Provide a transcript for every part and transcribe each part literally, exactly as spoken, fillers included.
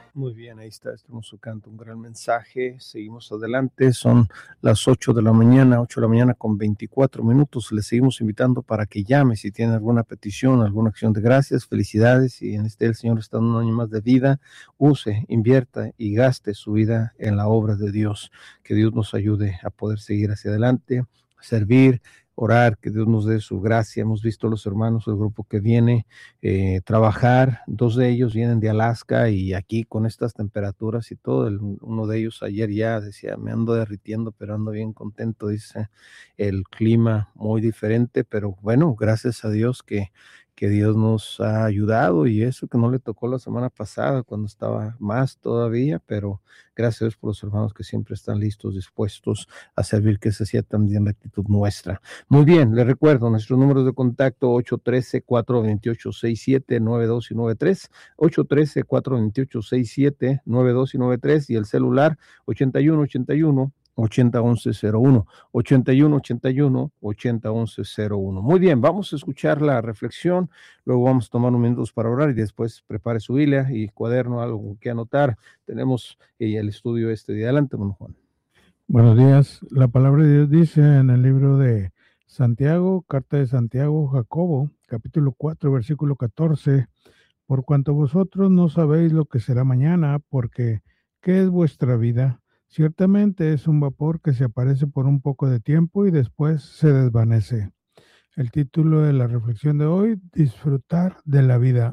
Muy bien, ahí está este hermoso canto, un gran mensaje. Seguimos adelante, son las ocho de la mañana, ocho de la mañana con veinticuatro minutos. Les seguimos invitando para que llame si tiene alguna petición, alguna acción de gracias, felicidades. Y en este el Señor está dando un año más de vida. Use, invierta y gaste su vida en la obra de Dios. Que Dios nos ayude a poder seguir hacia adelante, servir, orar, que Dios nos dé su gracia. Hemos visto a los hermanos del grupo que viene eh, trabajar, dos de ellos vienen de Alaska y aquí con estas temperaturas y todo, el, uno de ellos ayer ya decía, me ando derritiendo, pero ando bien contento, dice, el clima muy diferente, pero bueno, gracias a Dios que que Dios nos ha ayudado y eso que no le tocó la semana pasada cuando estaba más todavía, pero gracias a Dios por los hermanos que siempre están listos, dispuestos a servir, que esa sea también la actitud nuestra. Muy bien, les recuerdo nuestros números de contacto ocho uno tres, cuatro dos ocho, seis siete nueve dos y nueve tres, ocho uno tres, cuatro dos ocho, seis siete nueve dos y nueve tres y el celular ochenta y uno ochenta y uno ochenta once cero uno, ochenta y uno ochenta y uno ochenta once cero uno. Muy bien, vamos a escuchar la reflexión, luego vamos a tomar unos minutos para orar y después prepare su Biblia y cuaderno, algo que anotar. Tenemos eh, el estudio este de adelante, bueno, Juan. Buenos días. La palabra de Dios dice en el libro de Santiago, carta de Santiago, Jacobo, capítulo cuatro, versículo catorce, por cuanto vosotros no sabéis lo que será mañana, porque ¿qué es vuestra vida? Ciertamente es un vapor que se aparece por un poco de tiempo y después se desvanece. El título de la reflexión de hoy, disfrutar de la vida.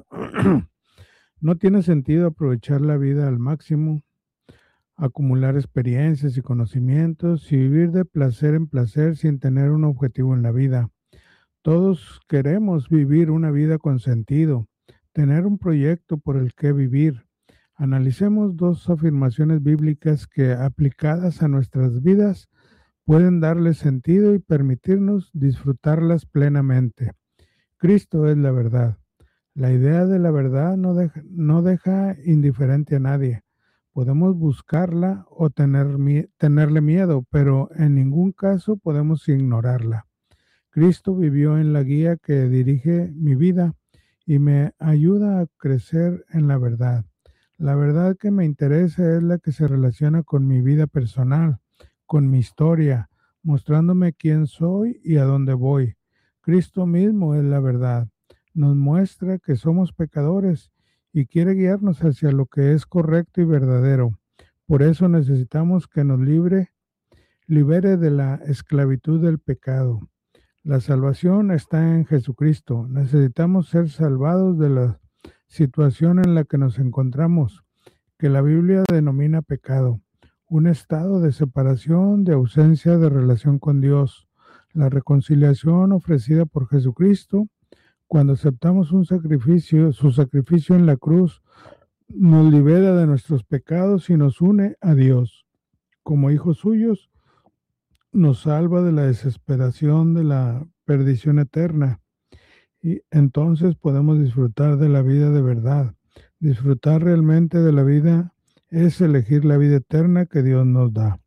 No tiene sentido aprovechar la vida al máximo, acumular experiencias y conocimientos y vivir de placer en placer sin tener un objetivo en la vida. Todos queremos vivir una vida con sentido, tener un proyecto por el que vivir. Analicemos dos afirmaciones bíblicas que, aplicadas a nuestras vidas, pueden darle sentido y permitirnos disfrutarlas plenamente. Cristo es la verdad. La idea de la verdad no deja, no deja indiferente a nadie. Podemos buscarla o tener, tenerle miedo, pero en ningún caso podemos ignorarla. Cristo vivió en la guía que dirige mi vida y me ayuda a crecer en la verdad. La verdad que me interesa es la que se relaciona con mi vida personal, con mi historia, mostrándome quién soy y a dónde voy. Cristo mismo es la verdad. Nos muestra que somos pecadores y quiere guiarnos hacia lo que es correcto y verdadero. Por eso necesitamos que nos libre, libere de la esclavitud del pecado. La salvación está en Jesucristo. Necesitamos ser salvados de la situación en la que nos encontramos, que la Biblia denomina pecado, un estado de separación, de ausencia de relación con Dios. La reconciliación ofrecida por Jesucristo, cuando aceptamos un sacrificio, su sacrificio en la cruz, nos libera de nuestros pecados y nos une a Dios. Como hijos suyos, nos salva de la desesperación, de la perdición eterna. Y entonces podemos disfrutar de la vida de verdad. Disfrutar realmente de la vida es elegir la vida eterna que Dios nos da.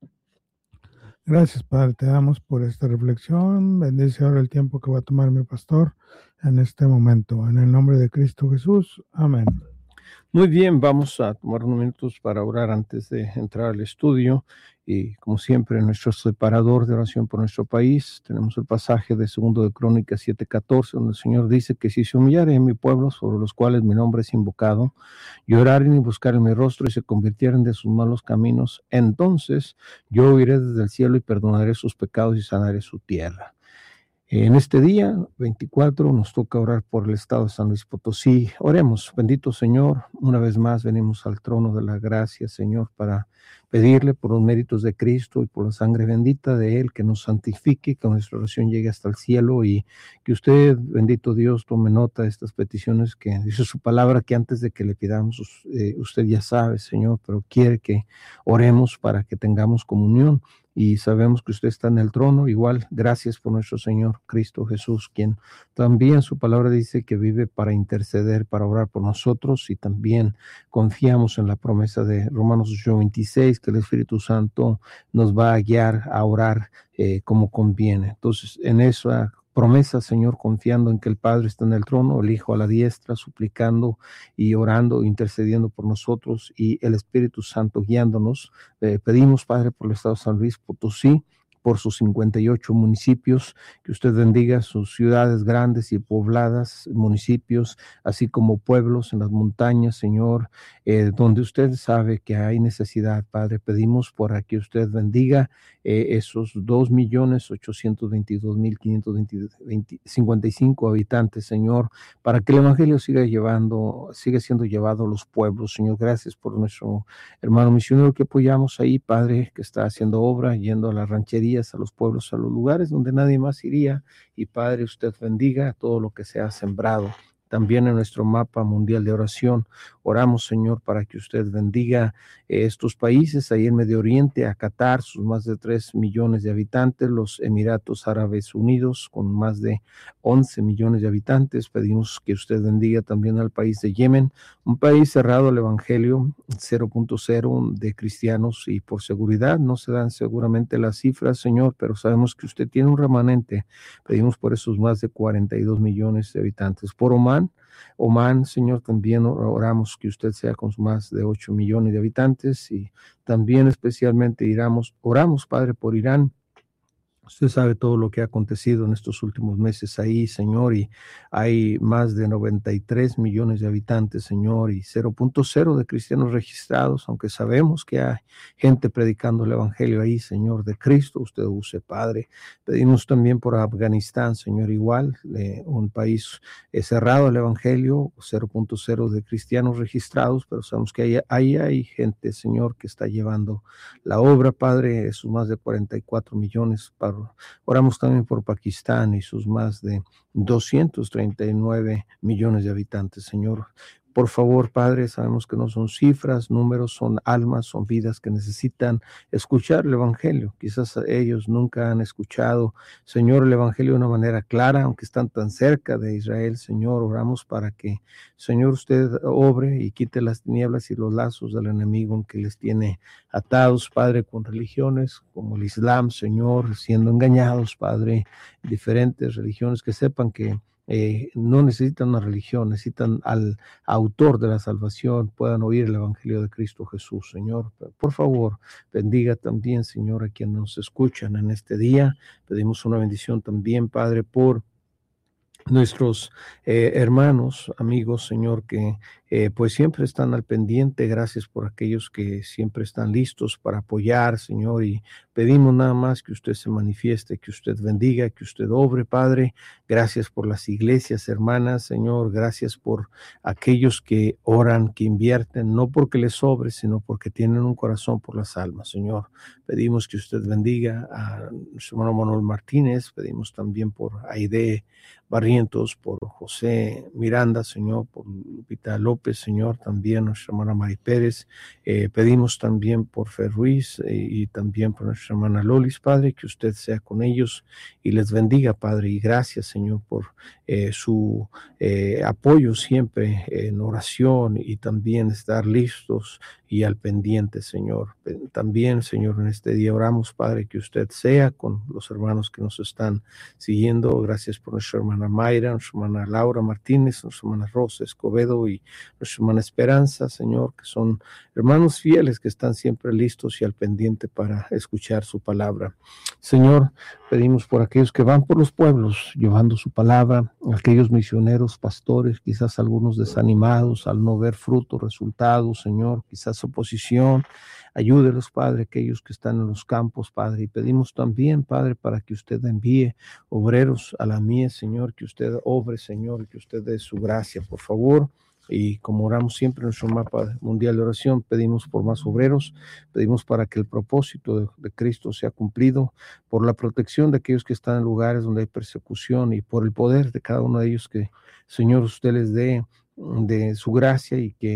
Gracias, Padre, te damos por esta reflexión. Bendice ahora el tiempo que va a tomar mi pastor en este momento. En el nombre de Cristo Jesús. Amén. Muy bien, vamos a tomar unos minutos para orar antes de entrar al estudio y como siempre nuestro separador de oración por nuestro país, tenemos el pasaje de segundo de Crónicas siete catorce, donde el Señor dice que si se humillare en mi pueblo, sobre los cuales mi nombre es invocado, y oraren y buscaren mi rostro y se convirtieren de sus malos caminos, entonces yo oiré desde el cielo y perdonaré sus pecados y sanaré su tierra. En este día veinticuatro nos toca orar por el estado de San Luis Potosí. Oremos, bendito Señor, una vez más venimos al trono de la gracia, Señor, para pedirle por los méritos de Cristo y por la sangre bendita de Él que nos santifique, que nuestra oración llegue hasta el cielo y que usted, bendito Dios, tome nota de estas peticiones que dice su palabra, que antes de que le pidamos, eh, usted ya sabe, Señor, pero quiere que oremos para que tengamos comunión. Y sabemos que usted está en el trono. Igual, gracias por nuestro Señor Cristo Jesús, quien también su palabra dice que vive para interceder, para orar por nosotros, y también confiamos en la promesa de Romanos ocho veintiséis, que el Espíritu Santo nos va a guiar a orar eh, como conviene. Entonces, en esa promesas, Señor, confiando en que el Padre está en el trono, el Hijo a la diestra, suplicando y orando, intercediendo por nosotros, y el Espíritu Santo guiándonos. Eh, pedimos, Padre, por el estado de San Luis Potosí, por sus cincuenta y ocho municipios, que usted bendiga sus ciudades grandes y pobladas, municipios, así como pueblos en las montañas, Señor, eh, donde usted sabe que hay necesidad, Padre. Pedimos para que usted bendiga eh, esos dos millones ochocientos veintidós mil quinientos cincuenta y cinco habitantes, Señor, para que el Evangelio siga llevando, siga siendo llevado a los pueblos, Señor. Gracias por nuestro hermano misionero que apoyamos ahí, Padre, que está haciendo obra, yendo a las rancherías, a los pueblos, a los lugares donde nadie más iría. Y Padre, usted bendiga todo lo que se ha sembrado. También en nuestro mapa mundial de oración, oramos, Señor, para que usted bendiga eh, estos países ahí en Medio Oriente, a Qatar, sus más de tres millones de habitantes, los Emiratos Árabes Unidos, con más de once millones de habitantes. Pedimos que usted bendiga también al país de Yemen, un país cerrado al Evangelio, cero punto cero de cristianos, y por seguridad no se dan seguramente las cifras, Señor, pero sabemos que usted tiene un remanente. Pedimos por esos más de cuarenta y dos millones de habitantes. Por Oman, Oman, Señor, también oramos que usted sea con más de ocho millones de habitantes, y también especialmente oramos, oramos, Padre, por Irán. Usted sabe todo lo que ha acontecido en estos últimos meses ahí, Señor, y hay más de noventa y tres millones de habitantes, Señor, y cero punto cero de cristianos registrados, aunque sabemos que hay gente predicando el Evangelio ahí, Señor, de Cristo. Usted use, Padre. Pedimos también por Afganistán, Señor, igual, de un país eh, cerrado al Evangelio, cero punto cero de cristianos registrados, pero sabemos que ahí, ahí hay gente, Señor, que está llevando la obra, Padre, esos más de cuarenta y cuatro millones para. Oramos también por Pakistán y sus más de doscientos treinta y nueve millones de habitantes, Señor. Por favor, Padre, sabemos que no son cifras, números, son almas, son vidas que necesitan escuchar el Evangelio. Quizás ellos nunca han escuchado, Señor, el Evangelio de una manera clara, aunque están tan cerca de Israel, Señor. Oramos para que, Señor, usted obre y quite las tinieblas y los lazos del enemigo en que les tiene atados, Padre, con religiones como el Islam, Señor, siendo engañados, Padre, diferentes religiones, que sepan que Eh, no necesitan una religión, necesitan al autor de la salvación, puedan oír el Evangelio de Cristo Jesús, Señor. Por favor, bendiga también, Señor, a quienes nos escuchan en este día. Pedimos una bendición también, Padre, por nuestros eh, hermanos, amigos, Señor, que eh, pues siempre están al pendiente. Gracias por aquellos que siempre están listos para apoyar, Señor, y pedimos nada más que usted se manifieste, que usted bendiga, que usted obre, Padre. Gracias por las iglesias hermanas, Señor. Gracias por aquellos que oran, que invierten, no porque les sobre, sino porque tienen un corazón por las almas, Señor. Pedimos que usted bendiga a nuestro hermano Manuel Martínez. Pedimos también por Aide Barrientos, por José Miranda, Señor, por Lupita López, Señor, también nuestra hermana Mari Pérez. Eh, pedimos también por Fer Ruiz eh, y también por nuestra hermana Lolis, Padre, que usted sea con ellos y les bendiga, Padre. Y gracias, Señor, por eh, su eh, apoyo siempre en oración, y también estar listos y al pendiente, Señor. También, Señor, en este día oramos, Padre, que usted sea con los hermanos que nos están siguiendo. Gracias por nuestra hermana Mayra, nuestra hermana Laura Martínez, nuestra hermana Rosa Escobedo y nuestra hermana Esperanza, Señor, que son hermanos fieles que están siempre listos y al pendiente para escuchar su palabra. Señor, pedimos por aquellos que van por los pueblos llevando su palabra, aquellos misioneros, pastores, quizás algunos desanimados al no ver frutos, resultados, Señor, quizás oposición. Ayúdelos, Padre, aquellos que están en los campos, Padre, y pedimos también, Padre, para que usted envíe obreros a la mies, Señor, que usted obre, Señor, que usted dé su gracia, por favor. Y como oramos siempre en nuestro mapa mundial de oración, pedimos por más obreros, pedimos para que el propósito de, de Cristo sea cumplido, por la protección de aquellos que están en lugares donde hay persecución, y por el poder de cada uno de ellos, que, Señor, usted les dé de su gracia, y que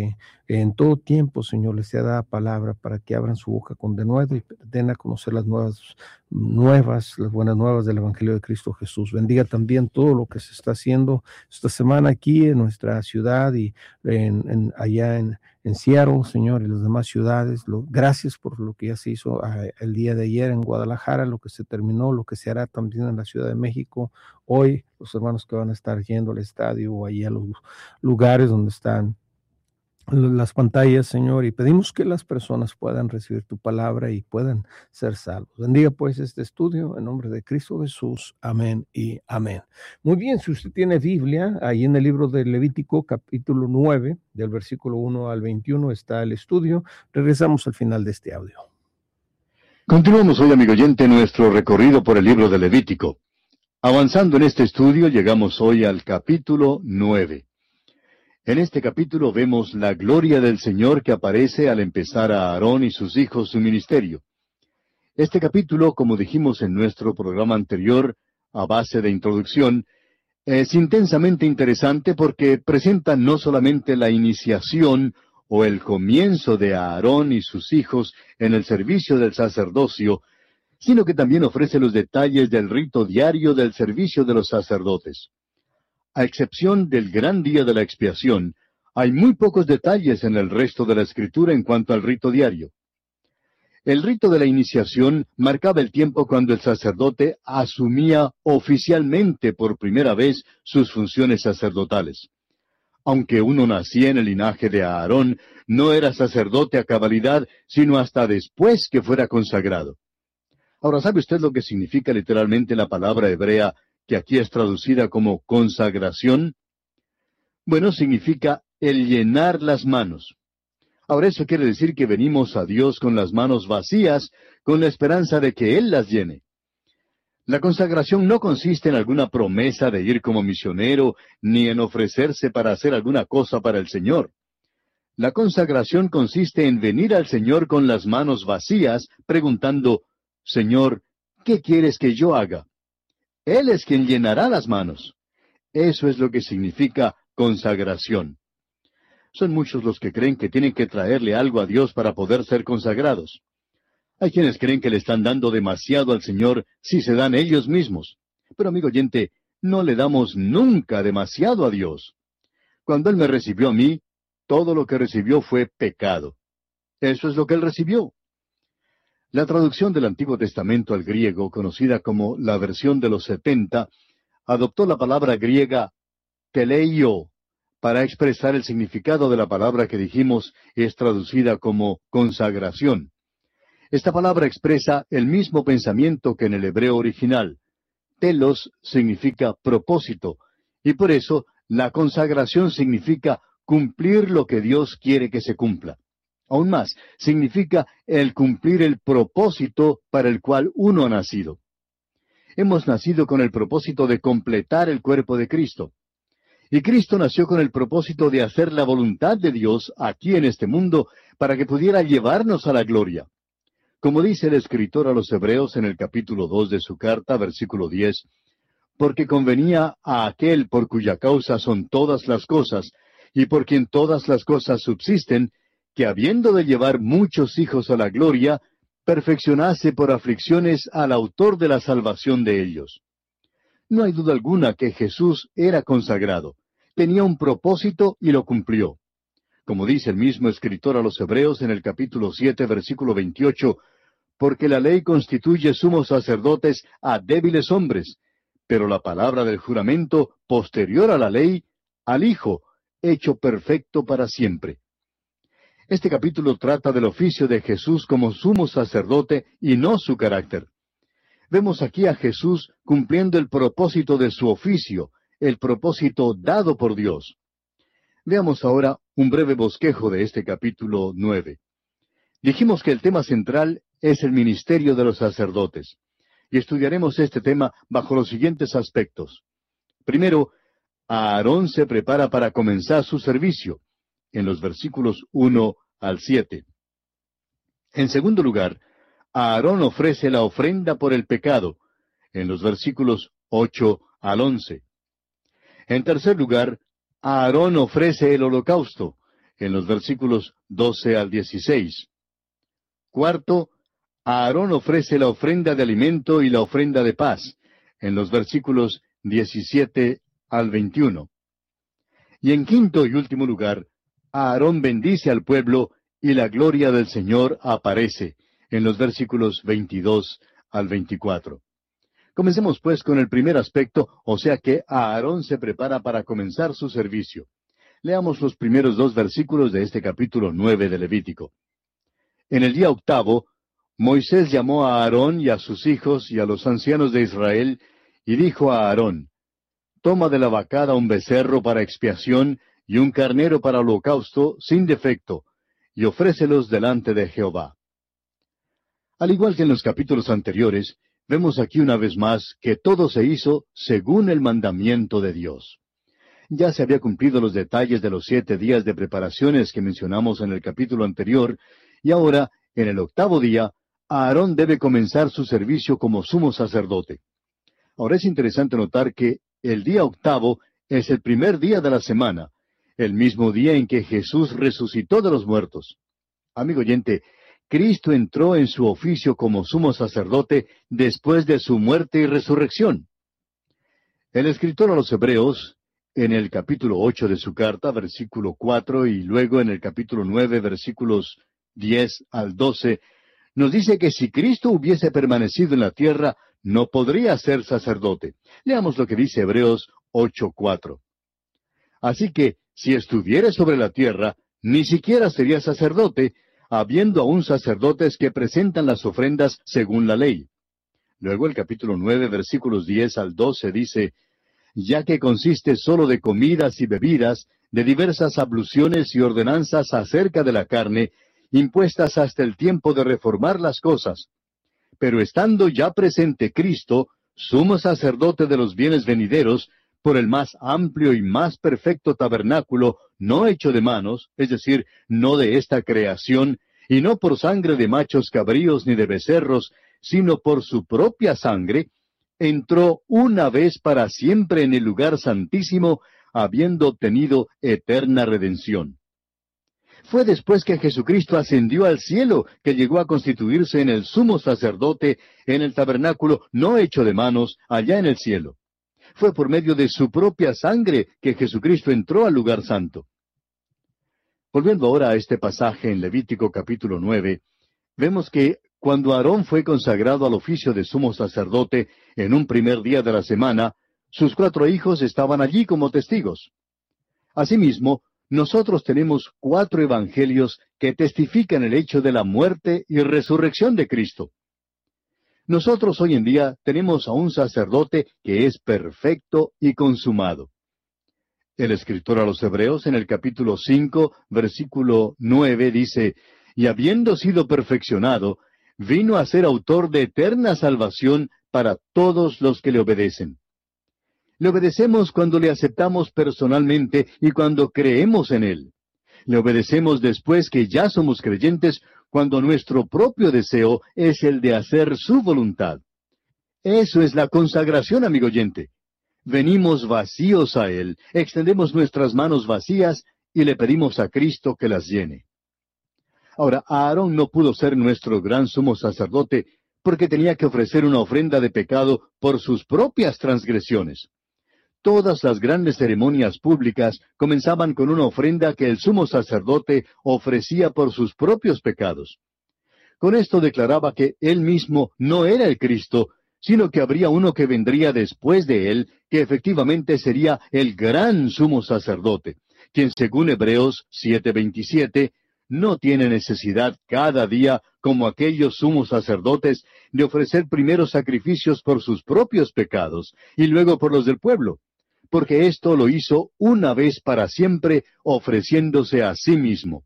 En todo tiempo, Señor, les sea dada palabra para que abran su boca con denuedo y den a conocer las nuevas, nuevas, las buenas nuevas del Evangelio de Cristo Jesús. Bendiga también todo lo que se está haciendo esta semana aquí en nuestra ciudad y en, en, allá en, en Seattle, Señor, y las demás ciudades. Lo, gracias por lo que ya se hizo a, el día de ayer en Guadalajara, lo que se terminó, lo que se hará también en la Ciudad de México. Hoy, los hermanos que van a estar yendo al estadio o allá a los lugares donde están las pantallas, Señor, y pedimos que las personas puedan recibir tu palabra y puedan ser salvos. Bendiga pues este estudio en nombre de Cristo Jesús. Amén y amén. Muy bien, si usted tiene Biblia, ahí en el libro de Levítico, capítulo nueve, del versículo uno al veintiuno, está el estudio. Regresamos al final de este audio. Continuamos hoy, amigo oyente, nuestro recorrido por el libro de Levítico. Avanzando en este estudio, llegamos hoy al capítulo nueve. En este capítulo vemos la gloria del Señor que aparece al empezar a Aarón y sus hijos su ministerio. Este capítulo, como dijimos en nuestro programa anterior, a base de introducción, es intensamente interesante porque presenta no solamente la iniciación o el comienzo de Aarón y sus hijos en el servicio del sacerdocio, sino que también ofrece los detalles del rito diario del servicio de los sacerdotes. A excepción del gran día de la expiación, hay muy pocos detalles en el resto de la Escritura en cuanto al rito diario. El rito de la iniciación marcaba el tiempo cuando el sacerdote asumía oficialmente por primera vez sus funciones sacerdotales. Aunque uno nacía en el linaje de Aarón, no era sacerdote a cabalidad, sino hasta después que fuera consagrado. Ahora, ¿sabe usted lo que significa literalmente la palabra hebrea que aquí es traducida como consagración? Bueno, significa el llenar las manos. Ahora, eso quiere decir que venimos a Dios con las manos vacías, con la esperanza de que Él las llene. La consagración no consiste en alguna promesa de ir como misionero, ni en ofrecerse para hacer alguna cosa para el Señor. La consagración consiste en venir al Señor con las manos vacías, preguntando, Señor, ¿qué quieres que yo haga? Él es quien llenará las manos. Eso es lo que significa consagración. Son muchos los que creen que tienen que traerle algo a Dios para poder ser consagrados. Hay quienes creen que le están dando demasiado al Señor si se dan ellos mismos. Pero, amigo oyente, no le damos nunca demasiado a Dios. Cuando Él me recibió a mí, todo lo que recibió fue pecado. Eso es lo que Él recibió. La traducción del Antiguo Testamento al griego, conocida como la versión de los setenta, adoptó la palabra griega teleio para expresar el significado de la palabra que dijimos es traducida como consagración. Esta palabra expresa el mismo pensamiento que en el hebreo original. Telos significa propósito, y por eso la consagración significa cumplir lo que Dios quiere que se cumpla. Aún más, significa el cumplir el propósito para el cual uno ha nacido. Hemos nacido con el propósito de completar el cuerpo de Cristo. Y Cristo nació con el propósito de hacer la voluntad de Dios aquí en este mundo para que pudiera llevarnos a la gloria. Como dice el escritor a los Hebreos en el capítulo dos de su carta, versículo diez, porque convenía a aquel por cuya causa son todas las cosas, y por quien todas las cosas subsisten, que habiendo de llevar muchos hijos a la gloria, perfeccionase por aflicciones al autor de la salvación de ellos. No hay duda alguna que Jesús era consagrado, tenía un propósito y lo cumplió. Como dice el mismo escritor a los Hebreos en el capítulo siete, versículo veintiocho, porque la ley constituye sumos sacerdotes a débiles hombres, pero la palabra del juramento, posterior a la ley, al Hijo, hecho perfecto para siempre. Este capítulo trata del oficio de Jesús como sumo sacerdote y no su carácter. Vemos aquí a Jesús cumpliendo el propósito de su oficio, el propósito dado por Dios. Veamos ahora un breve bosquejo de este capítulo nueve. Dijimos que el tema central es el ministerio de los sacerdotes, y estudiaremos este tema bajo los siguientes aspectos. Primero, Aarón se prepara para comenzar su servicio, en los versículos uno al siete. En segundo lugar, Aarón ofrece la ofrenda por el pecado, en los versículos ocho al once. En tercer lugar, Aarón ofrece el holocausto, en los versículos doce al dieciséis. Cuarto, Aarón ofrece la ofrenda de alimento y la ofrenda de paz, en los versículos diecisiete al veintiuno. Y en quinto y último lugar, Aarón bendice al pueblo y la gloria del Señor aparece, en los versículos veintidós al veinticuatro. Comencemos pues con el primer aspecto, o sea que Aarón se prepara para comenzar su servicio. Leamos los primeros dos versículos de este capítulo nueve de Levítico. En el día octavo, Moisés llamó a Aarón y a sus hijos y a los ancianos de Israel, y dijo a Aarón: Toma de la vacada un becerro para expiación y un carnero para holocausto sin defecto, y ofrécelos delante de Jehová. Al igual que en los capítulos anteriores, vemos aquí una vez más que todo se hizo según el mandamiento de Dios. Ya se había cumplido los detalles de los siete días de preparaciones que mencionamos en el capítulo anterior, y ahora, en el octavo día, Aarón debe comenzar su servicio como sumo sacerdote. Ahora es interesante notar que el día octavo es el primer día de la semana, el mismo día en que Jesús resucitó de los muertos. Amigo oyente, Cristo entró en su oficio como sumo sacerdote después de su muerte y resurrección. El escritor a los Hebreos, en el capítulo ocho de su carta, versículo cuatro, y luego en el capítulo nueve, versículos diez al doce, nos dice que si Cristo hubiese permanecido en la tierra, no podría ser sacerdote. Leamos lo que dice Hebreos ocho cuatro. Así que, si estuviera sobre la tierra, ni siquiera sería sacerdote, habiendo aún sacerdotes que presentan las ofrendas según la ley. Luego el capítulo nueve, versículos diez al doce dice: Ya que consiste sólo de comidas y bebidas, de diversas abluciones y ordenanzas acerca de la carne, impuestas hasta el tiempo de reformar las cosas. Pero estando ya presente Cristo, sumo sacerdote de los bienes venideros, por el más amplio y más perfecto tabernáculo, no hecho de manos, es decir, no de esta creación, y no por sangre de machos cabríos ni de becerros, sino por su propia sangre, entró una vez para siempre en el lugar santísimo, habiendo obtenido eterna redención. Fue después que Jesucristo ascendió al cielo que llegó a constituirse en el sumo sacerdote en el tabernáculo no hecho de manos allá en el cielo. Fue por medio de su propia sangre que Jesucristo entró al lugar santo. Volviendo ahora a este pasaje en Levítico capítulo nueve, vemos que cuando Aarón fue consagrado al oficio de sumo sacerdote en un primer día de la semana, sus cuatro hijos estaban allí como testigos. Asimismo, nosotros tenemos cuatro evangelios que testifican el hecho de la muerte y resurrección de Cristo. Nosotros hoy en día tenemos a un sacerdote que es perfecto y consumado. El escritor a los Hebreos en el capítulo cinco, versículo nueve dice: Y habiendo sido perfeccionado, vino a ser autor de eterna salvación para todos los que le obedecen. Le obedecemos cuando le aceptamos personalmente y cuando creemos en Él. Le obedecemos después que ya somos creyentes, cuando nuestro propio deseo es el de hacer su voluntad. Eso es la consagración, amigo oyente. Venimos vacíos a Él, extendemos nuestras manos vacías y le pedimos a Cristo que las llene. Ahora, Aarón no pudo ser nuestro gran sumo sacerdote porque tenía que ofrecer una ofrenda de pecado por sus propias transgresiones. Todas las grandes ceremonias públicas comenzaban con una ofrenda que el sumo sacerdote ofrecía por sus propios pecados. Con esto declaraba que él mismo no era el Cristo, sino que habría uno que vendría después de él, que efectivamente sería el gran sumo sacerdote, quien según Hebreos siete veintisiete, no tiene necesidad cada día, como aquellos sumos sacerdotes, de ofrecer primero sacrificios por sus propios pecados, y luego por los del pueblo, porque esto lo hizo una vez para siempre, ofreciéndose a sí mismo.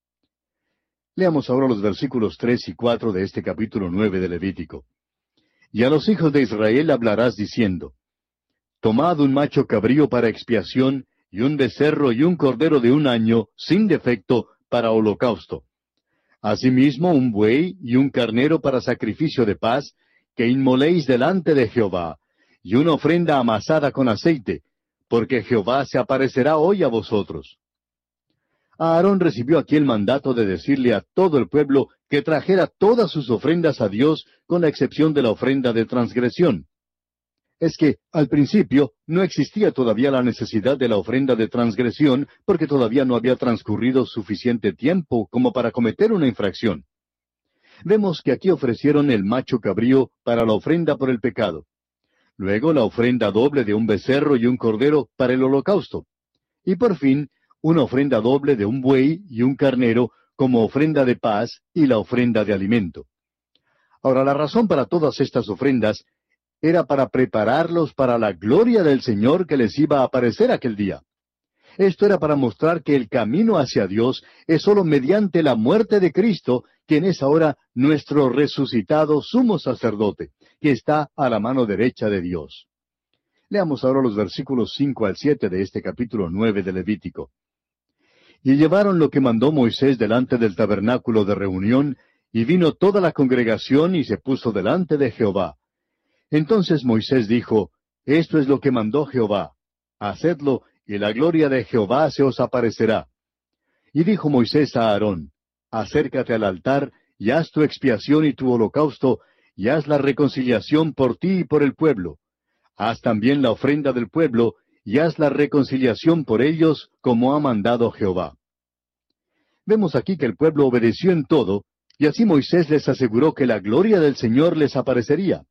Leamos ahora los versículos tres y cuatro de este capítulo nueve de Levítico. Y a los hijos de Israel hablarás diciendo: Tomad un macho cabrío para expiación, y un becerro y un cordero de un año, sin defecto, para holocausto. Asimismo un buey y un carnero para sacrificio de paz, que inmoléis delante de Jehová, y una ofrenda amasada con aceite, porque Jehová se aparecerá hoy a vosotros. Aarón recibió aquí el mandato de decirle a todo el pueblo que trajera todas sus ofrendas a Dios, con la excepción de la ofrenda de transgresión. Es que, al principio, no existía todavía la necesidad de la ofrenda de transgresión, porque todavía no había transcurrido suficiente tiempo como para cometer una infracción. Vemos que aquí ofrecieron el macho cabrío para la ofrenda por el pecado. Luego la ofrenda doble de un becerro y un cordero para el holocausto. Y por fin, una ofrenda doble de un buey y un carnero como ofrenda de paz y la ofrenda de alimento. Ahora, la razón para todas estas ofrendas era para prepararlos para la gloria del Señor que les iba a aparecer aquel día. Esto era para mostrar que el camino hacia Dios es sólo mediante la muerte de Cristo, quien es ahora nuestro resucitado sumo sacerdote, que está a la mano derecha de Dios. Leamos ahora los versículos cinco al siete de este capítulo nueve de Levítico. Y llevaron lo que mandó Moisés delante del tabernáculo de reunión, y vino toda la congregación y se puso delante de Jehová. Entonces Moisés dijo, Esto es lo que mandó Jehová, hacedlo, y la gloria de Jehová se os aparecerá. Y dijo Moisés a Aarón, Acércate al altar, y haz tu expiación y tu holocausto, y haz la reconciliación por ti y por el pueblo. Haz también la ofrenda del pueblo, y haz la reconciliación por ellos, como ha mandado Jehová. Vemos aquí que el pueblo obedeció en todo, y así Moisés les aseguró que la gloria del Señor les aparecería.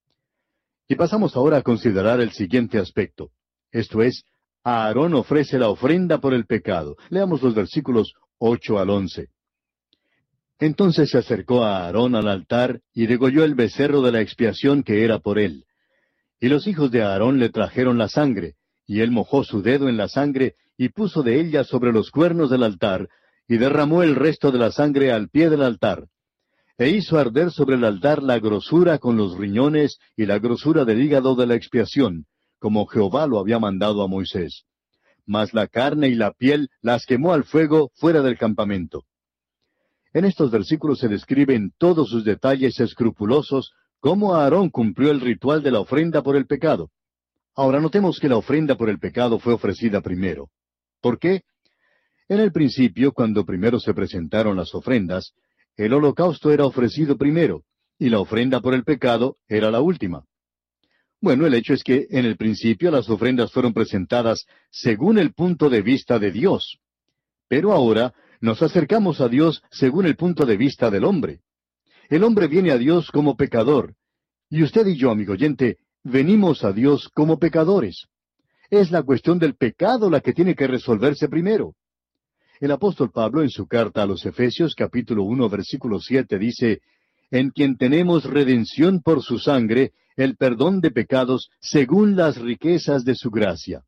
Y pasamos ahora a considerar el siguiente aspecto. Esto es, Aarón ofrece la ofrenda por el pecado. Leamos los versículos ocho al once. Entonces se acercó a Aarón al altar y degolló el becerro de la expiación que era por él. Y los hijos de Aarón le trajeron la sangre, y él mojó su dedo en la sangre y puso de ella sobre los cuernos del altar, y derramó el resto de la sangre al pie del altar. E hizo arder sobre el altar la grosura con los riñones y la grosura del hígado de la expiación, como Jehová lo había mandado a Moisés. Mas la carne y la piel las quemó al fuego fuera del campamento. En estos versículos se describen todos sus detalles escrupulosos, cómo Aarón cumplió el ritual de la ofrenda por el pecado. Ahora notemos que la ofrenda por el pecado fue ofrecida primero. ¿Por qué? En el principio, cuando primero se presentaron las ofrendas, el holocausto era ofrecido primero, y la ofrenda por el pecado era la última. Bueno, el hecho es que en el principio las ofrendas fueron presentadas según el punto de vista de Dios. Pero ahora nos acercamos a Dios según el punto de vista del hombre. El hombre viene a Dios como pecador, y usted y yo, amigo oyente, venimos a Dios como pecadores. Es la cuestión del pecado la que tiene que resolverse primero. El apóstol Pablo, en su carta a los Efesios, capítulo uno, versículo siete, dice, En quien tenemos redención por su sangre, el perdón de pecados, según las riquezas de su gracia.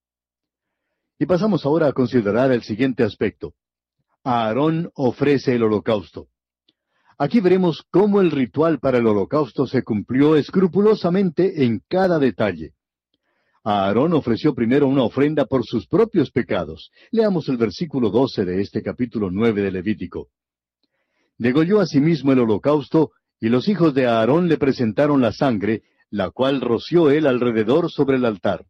Y pasamos ahora a considerar el siguiente aspecto. Aarón ofrece el holocausto. Aquí veremos cómo el ritual para el holocausto se cumplió escrupulosamente en cada detalle. Aarón ofreció primero una ofrenda por sus propios pecados. Leamos el versículo doce de este capítulo nueve de Levítico. Degolló asimismo el holocausto, y los hijos de Aarón le presentaron la sangre, la cual roció él alrededor sobre el altar.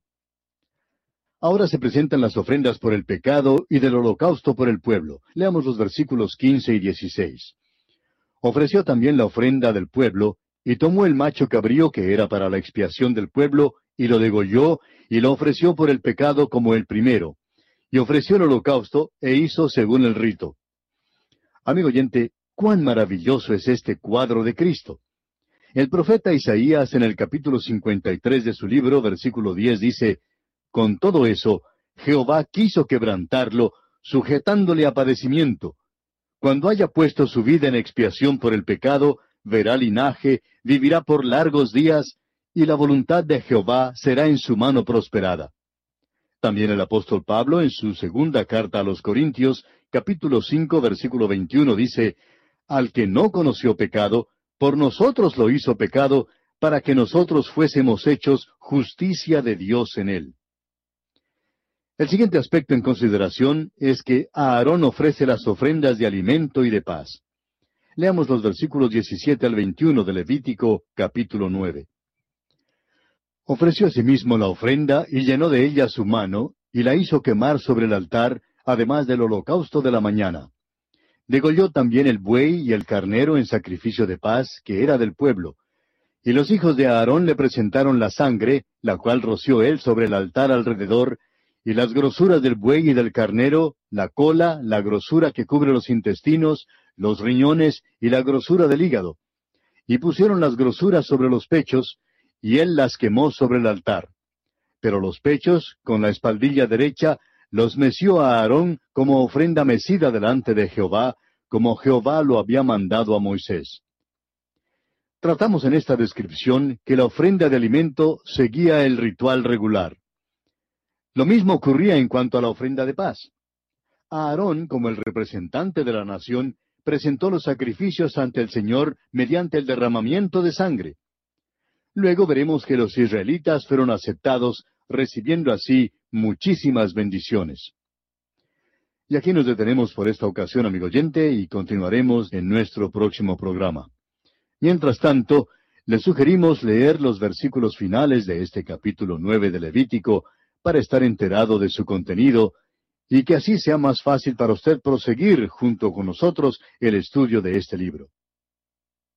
Ahora se presentan las ofrendas por el pecado y del holocausto por el pueblo. Leamos los versículos quince y dieciséis. Ofreció también la ofrenda del pueblo, y tomó el macho cabrío que era para la expiación del pueblo, y lo degolló, y lo ofreció por el pecado como el primero. Y ofreció el holocausto, e hizo según el rito. Amigo oyente, cuán maravilloso es este cuadro de Cristo. El profeta Isaías, en el capítulo cincuenta y tres de su libro, versículo diez, dice, Con todo eso, Jehová quiso quebrantarlo, sujetándole a padecimiento. Cuando haya puesto su vida en expiación por el pecado, verá linaje, vivirá por largos días, y la voluntad de Jehová será en su mano prosperada. También el apóstol Pablo, en su segunda carta a los Corintios, capítulo cinco, versículo veintiuno, dice, Al que no conoció pecado, por nosotros lo hizo pecado, para que nosotros fuésemos hechos justicia de Dios en él. El siguiente aspecto en consideración es que Aarón ofrece las ofrendas de alimento y de paz. Leamos los versículos diecisiete al veintiuno de Levítico, capítulo nueve. Ofreció asimismo la ofrenda y llenó de ella su mano, y la hizo quemar sobre el altar, además del holocausto de la mañana. Degolló también el buey y el carnero en sacrificio de paz, que era del pueblo. Y los hijos de Aarón le presentaron la sangre, la cual roció él sobre el altar alrededor, y las grosuras del buey y del carnero, la cola, la grosura que cubre los intestinos, los riñones y la grosura del hígado. Y pusieron las grosuras sobre los pechos, y él las quemó sobre el altar. Pero los pechos, con la espaldilla derecha, los meció a Aarón como ofrenda mecida delante de Jehová, como Jehová lo había mandado a Moisés. Tratamos en esta descripción que la ofrenda de alimento seguía el ritual regular. Lo mismo ocurría en cuanto a la ofrenda de paz. Aarón, como el representante de la nación, presentó los sacrificios ante el Señor mediante el derramamiento de sangre. Luego veremos que los israelitas fueron aceptados, recibiendo así muchísimas bendiciones. Y aquí nos detenemos por esta ocasión, amigo oyente, y continuaremos en nuestro próximo programa. Mientras tanto, le sugerimos leer los versículos finales de este capítulo nueve de Levítico para estar enterado de su contenido, y que así sea más fácil para usted proseguir junto con nosotros el estudio de este libro.